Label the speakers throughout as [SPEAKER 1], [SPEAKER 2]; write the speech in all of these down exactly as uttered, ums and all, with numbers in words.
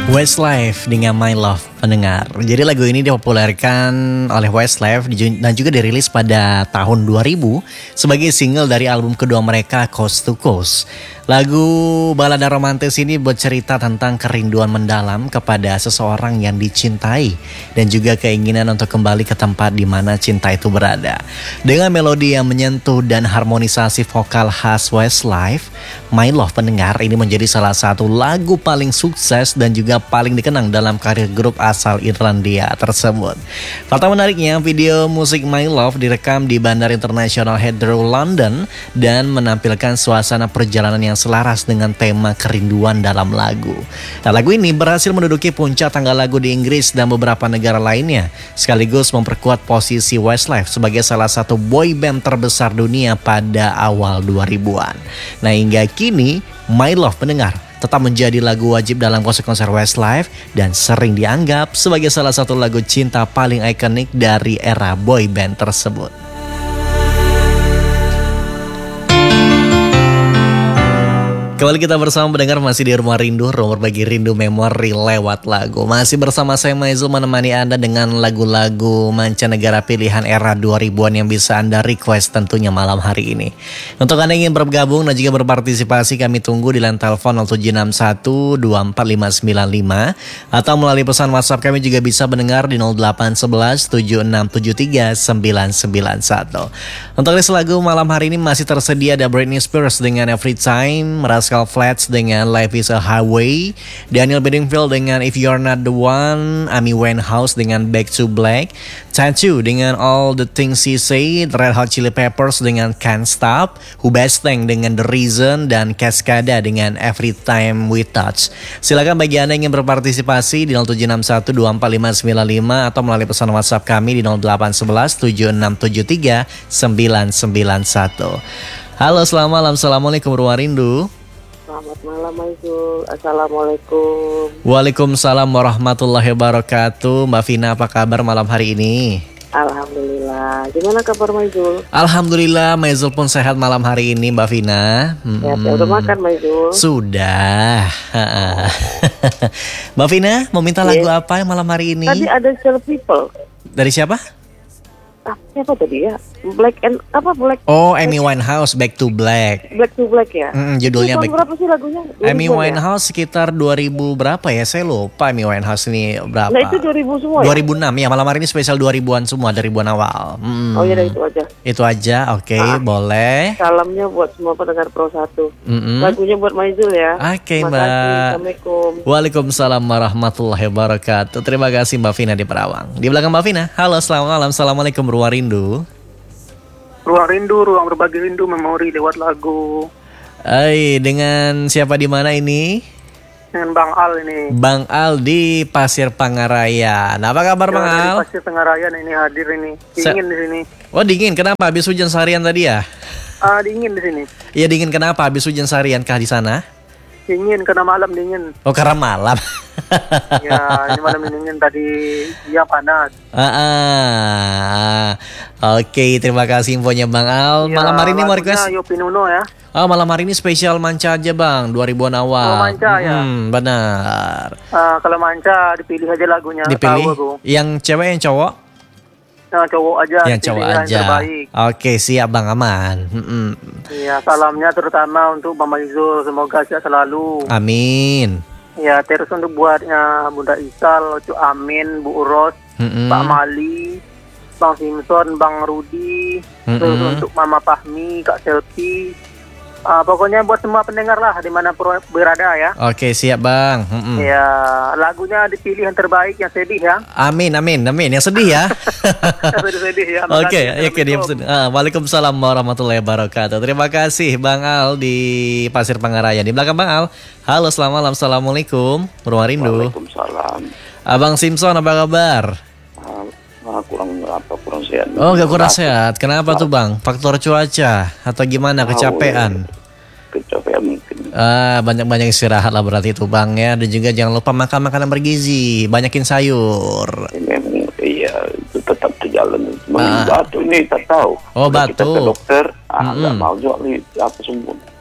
[SPEAKER 1] Westlife dengan My Love pendengar. Jadi lagu ini dipopulerkan oleh Westlife dan juga dirilis pada tahun dua ribu sebagai single dari album kedua mereka Coast to Coast. Lagu balada romantis ini bercerita tentang kerinduan mendalam kepada seseorang yang dicintai dan juga keinginan untuk kembali ke tempat di mana cinta itu berada. Dengan melodi yang menyentuh dan harmonisasi vokal khas Westlife, My Love pendengar ini menjadi salah satu lagu paling sukses dan juga paling dikenang dalam karir grup asal Irlandia tersebut. Fakta menariknya, video musik My Love direkam di Bandara Internasional Heathrow, London dan menampilkan suasana perjalanan yang selaras dengan tema kerinduan dalam lagu. Nah, lagu ini berhasil menduduki puncak tangga lagu di Inggris dan beberapa negara lainnya, sekaligus memperkuat posisi Westlife sebagai salah satu boy band terbesar dunia pada awal dua ribuan. Nah, hingga kini My Love pendengar tetap menjadi lagu wajib dalam konser-konser Westlife dan sering dianggap sebagai salah satu lagu cinta paling ikonik dari era boy band tersebut. Kembali kita bersama pendengar masih di Rumah Rindu, rumah berbagi rindu memori lewat lagu. Masih bersama saya Maizul menemani Anda dengan lagu-lagu mancanegara pilihan era dua ribuan yang bisa Anda request tentunya malam hari ini. Untuk Anda yang ingin bergabung dan juga berpartisipasi, kami tunggu di line telepon nol tujuh enam satu dua empat lima sembilan lima atau melalui pesan WhatsApp kami juga bisa mendengar di nol delapan satu satu tujuh enam tujuh tiga sembilan sembilan satu. Untuk list lagu malam hari ini masih tersedia ada Britney Spears dengan Every Time, Rascal Flatts dengan Life is a Highway, Daniel Bedingfield dengan If You're Not the One, Amy Winehouse dengan Back to Black, Tattoo dengan All the Things She Said, Red Hot Chili Peppers dengan Can't Stop, Hubestang dengan The Reason, dan Cascada dengan Every Time We Touch. Silakan bagi Anda yang ingin berpartisipasi di nol tujuh enam satu dua empat lima sembilan lima atau melalui pesan WhatsApp kami di nol delapan satu satu tujuh enam tujuh tiga sembilan sembilan satu. Halo, selamat malam. Assalamualaikum Rumah Rindu.
[SPEAKER 2] Selamat malam Maizul. Assalamualaikum.
[SPEAKER 1] Waalaikumsalam warahmatullahi wabarakatuh. Mbak Vina, apa kabar malam hari ini?
[SPEAKER 2] Alhamdulillah. Gimana kabar Maizul?
[SPEAKER 1] Alhamdulillah, Maizul pun sehat malam hari ini, Mbak Vina. Hmm.
[SPEAKER 2] Ya, udah makan Maizul?
[SPEAKER 1] Sudah. Mbak Vina, mau minta lagu
[SPEAKER 2] yeah.
[SPEAKER 1] apa malam hari ini?
[SPEAKER 2] Tadi ada Still People.
[SPEAKER 1] Dari siapa?
[SPEAKER 2] Ah, siapa tadi ya? Black and apa Black?
[SPEAKER 1] Oh, Amy Winehouse, Back to Black.
[SPEAKER 2] Black to Black ya?
[SPEAKER 1] Mm, judulnya
[SPEAKER 2] Back. Berapa sih lagunya?
[SPEAKER 1] Amy Winehouse ya? Sekitar dua ribu berapa ya? Saya lupa Amy Winehouse ini berapa.
[SPEAKER 2] Nah, itu dua ribu semua ya?
[SPEAKER 1] dua ribu enam ya, malam hari ini spesial dua ribuan semua, dari ribuan awal. Mm.
[SPEAKER 2] Oh iya, itu aja.
[SPEAKER 1] Itu aja, oke, okay, ah, boleh.
[SPEAKER 2] Salamnya buat semua pendengar Pro satu.
[SPEAKER 1] Mm-mm.
[SPEAKER 2] Lagunya buat Maizul ya.
[SPEAKER 1] Oke, okay, Mbak.
[SPEAKER 2] Assalamualaikum.
[SPEAKER 1] Waalaikumsalam warahmatullahi wabarakatuh. Terima kasih Mbak Vina di Perawang. Di belakang Mbak Vina, halo, selamat malam. Assalamualaikum Ruang Rindu.
[SPEAKER 3] Ruang Rindu, ruang berbagi rindu memori lewat lagu.
[SPEAKER 1] Hai, dengan siapa di mana ini?
[SPEAKER 3] Dengan Bang Al ini.
[SPEAKER 1] Bang Al di Pasir Pangaraya. Nah, apa kabar ya, Bang Al?
[SPEAKER 3] Di Pasir Pangaraya ini hadir ini. Dingin Se- di sini.
[SPEAKER 1] Oh, dingin. Kenapa? Habis hujan seharian tadi ya?
[SPEAKER 3] Ah, uh, dingin di sini.
[SPEAKER 1] Iya, dingin kenapa? Habis hujan seharian kah di sana?
[SPEAKER 3] Dingin karena malam dingin.
[SPEAKER 1] Oh, karena malam.
[SPEAKER 3] Ya, ini malam dingin, tadi dia panas.
[SPEAKER 1] Ah, ah. Oke, terima kasih infonya Bang Al. Ya, malam hari ini mau request
[SPEAKER 3] Yopi Nuno ya.
[SPEAKER 1] Oh, malam hari ini spesial manca aja Bang, dua ribuan awal.
[SPEAKER 3] Oh, manca ya.
[SPEAKER 1] Hmm, benar.
[SPEAKER 3] Uh, kalau manca dipilih aja lagunya.
[SPEAKER 1] Dipilih. Yang cewek yang cowok?
[SPEAKER 3] Nah, cowok aja.
[SPEAKER 1] Yang cowok aja. Yang Oke, siap Bang, aman.
[SPEAKER 3] Iya, salamnya terutama untuk Bang Maizul, semoga sehat selalu.
[SPEAKER 1] Amin.
[SPEAKER 3] Ya, terus untuk buatnya Bunda Isal, Cuk Amin, Bu Uros, mm-mm. Pak Mali, Bang Simpson, Bang Rudi, mm-mm. terus untuk Mama Fahmi, Kak Selfie. Uh, pokoknya buat semua pendengar lah dimana berada ya.
[SPEAKER 1] Oke, siap Bang. Mm-mm.
[SPEAKER 3] Ya, lagunya dipilih yang terbaik, yang sedih ya.
[SPEAKER 1] Amin, amin, amin. Yang sedih ya.
[SPEAKER 3] sedih ya.
[SPEAKER 1] Oke, oke, dia sedih. Ah, Waalaikumsalam warahmatullahi wabarakatuh. Terima kasih Bang Al di Pasir Pangaraya. Di belakang Bang Al. Halo, selamat malam. Assalamualaikum. Rumah Rindu.
[SPEAKER 4] Waalaikumsalam.
[SPEAKER 1] Abang Simpson, apa kabar?
[SPEAKER 4] Ah, kurang apa kurang sehat.
[SPEAKER 1] Oh, gak kurang sehat. Kenapa tuh Bang? Faktor cuaca atau gimana? Kecapean?
[SPEAKER 4] Kecapean mungkin.
[SPEAKER 1] Ah, banyak-banyak istirahat lah berarti itu Bang ya. Dan juga jangan lupa makan makanan bergizi, banyakin sayur.
[SPEAKER 4] Memang iya, itu tetap terjalan. Memang ah. Batu ini tak tahu.
[SPEAKER 1] Oh, batu.
[SPEAKER 4] Kita ke dokter, ah,
[SPEAKER 1] mm-hmm.
[SPEAKER 4] nggak mau jual apa semua.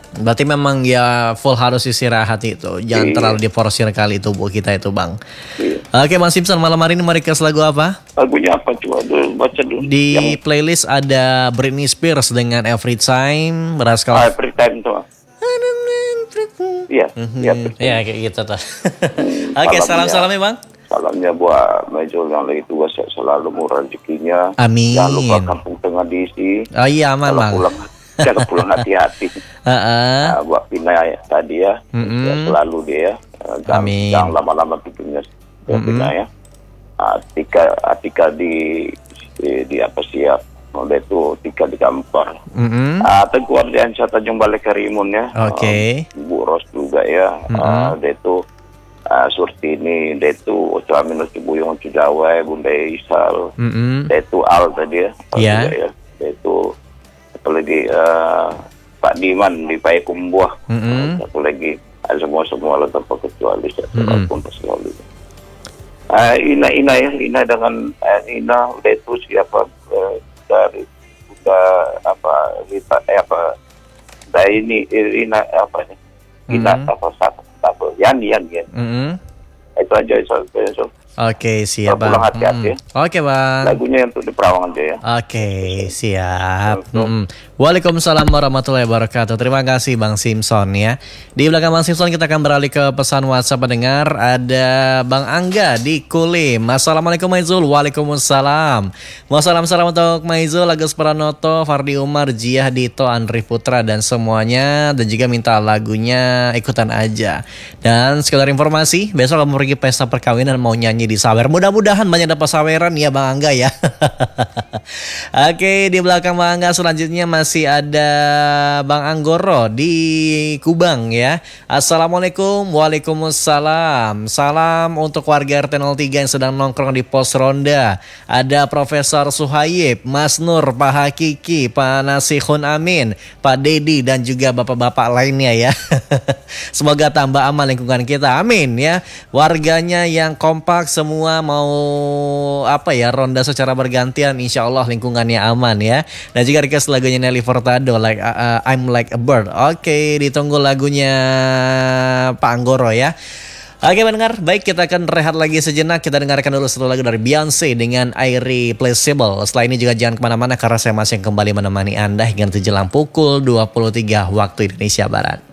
[SPEAKER 1] Berarti memang ya full harus istirahat itu. Jangan
[SPEAKER 4] Iya.
[SPEAKER 1] terlalu diporsir kali tubuh kita itu Bang.
[SPEAKER 4] Iya.
[SPEAKER 1] Oke Bang Simpson, malam hari ini mau request lagu apa?
[SPEAKER 4] Lagunya apa coba dulu baca dulu.
[SPEAKER 1] Di
[SPEAKER 4] Yang
[SPEAKER 1] playlist ada Britney Spears dengan Every Time,
[SPEAKER 4] ah,
[SPEAKER 1] Rascal.
[SPEAKER 4] every time tuh. Iya, iya.
[SPEAKER 1] Hmm,
[SPEAKER 4] betul.
[SPEAKER 1] ya kayak gitu tuh. Oke,
[SPEAKER 4] salamnya.
[SPEAKER 1] salam-salamnya Bang.
[SPEAKER 4] Salamnya buat Majul yang lagi tugas selalu murah rezekinya.
[SPEAKER 1] Amin.
[SPEAKER 4] Jangan lupa kampung tengah diisi.
[SPEAKER 1] Oh iya aman
[SPEAKER 4] Kalau
[SPEAKER 1] Bang.
[SPEAKER 4] pulang, jangan pulang hati-hati.
[SPEAKER 1] Heeh.
[SPEAKER 4] Nah, buat Pina ya, tadi ya,
[SPEAKER 1] Mm-mm.
[SPEAKER 4] ya, selalu dia ya. Eh, Jangan,
[SPEAKER 1] Amin.
[SPEAKER 4] jangan lama-lama tidurnya ya,
[SPEAKER 1] Mm-mm.
[SPEAKER 4] Pina ya. Atika, Atika di, di, di apa siap. Oleh itu Tika di Kampar.
[SPEAKER 1] Mm-mm.
[SPEAKER 4] Ah, Teguh Ardiansyah Tanjung Balai Karimun ya.
[SPEAKER 1] Oke.
[SPEAKER 4] Ah, Bu Ros juga ya.
[SPEAKER 1] Mm-mm.
[SPEAKER 4] Ah, dia itu ah, Surtini, dia itu Oco Amin, Oco Buyung, Oco Jawa, Bunda Isal.
[SPEAKER 1] Mm-mm.
[SPEAKER 4] Dia itu Al tadi ya. Al
[SPEAKER 1] Iya.
[SPEAKER 4] juga ya. Dia itu satu lagi ah, Pak Diman di Payakumbuh.
[SPEAKER 1] Mm-mm.
[SPEAKER 4] Satu lagi ah, semua-semua lah tanpa kecuali satu
[SPEAKER 1] Mm-mm.
[SPEAKER 4] pun selalu. Ah, Ina Ina ya, Ina dengan ah, Ina dia itu siapa eh, dari udah apa Rita eh, apa dari ini Ina apa nih Ina
[SPEAKER 1] Mhm.
[SPEAKER 4] apa apa apa Yani Yani ya.
[SPEAKER 1] Mm-mm.
[SPEAKER 4] Itu aja so, so.
[SPEAKER 1] Oke, siap
[SPEAKER 4] Pulang
[SPEAKER 1] Bang.
[SPEAKER 4] hati-hati ya.
[SPEAKER 1] Mm. Oke Bang.
[SPEAKER 4] Lagunya yang untuk di Perawang aja ya.
[SPEAKER 1] Oke, siap.
[SPEAKER 4] Betul.
[SPEAKER 1] Mm-mm. Waalaikumsalam warahmatullahi wabarakatuh. Terima kasih Bang Simpson ya. Di belakang Bang Simpson kita akan beralih ke pesan WhatsApp pendengar. Ada Bang Angga di Kulim. Assalamualaikum Maizul. Waalaikumsalam. Mau salam-salam untuk Maizul, Agus Pranoto, Fardi Umar, Jiah Dito, Andri Putra dan semuanya. Dan juga minta lagunya ikutan aja. Dan sekedar informasi, besok kamu pergi pesta perkawinan mau nyanyi di Sawer. Mudah-mudahan banyak dapat saweran ya Bang Angga ya. Oke, di belakang Bang Angga selanjutnya masih ada Bang Anggoro di Kubang ya. Assalamualaikum. Waalaikumsalam. Salam untuk warga R T nol tiga yang sedang nongkrong di pos ronda. Ada Profesor Suhayib, Mas Nur, Pak Hakiki, Pak Nasihun Amin, Pak Dedi dan juga bapak-bapak lainnya ya. Semoga tambah aman lingkungan kita. Amin ya. Warganya yang kompak semua mau apa ya ronda secara bergantian, insya Allah lingkungannya aman ya. Dan juga request lagunya Nelly Furtado like uh, I'm Like a Bird. Oke, ditunggu lagunya Pak Anggoro ya. Oke mendengar, baik kita akan rehat lagi sejenak. Kita dengarkan dulu satu lagu dari Beyonce dengan Irreplaceable. Setelah ini juga jangan kemana-mana karena saya masih kembali menemani Anda hingga nanti jelang pukul dua puluh tiga waktu Indonesia Barat.